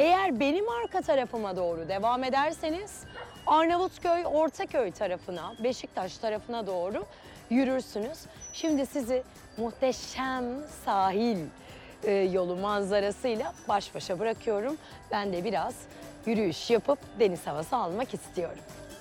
Eğer benim arka tarafıma doğru devam ederseniz Arnavutköy, Ortaköy tarafına, Beşiktaş tarafına doğru yürürsünüz. Şimdi sizi muhteşem sahil yolu manzarasıyla baş başa bırakıyorum. Ben de biraz yürüyüş yapıp deniz havası almak istiyorum.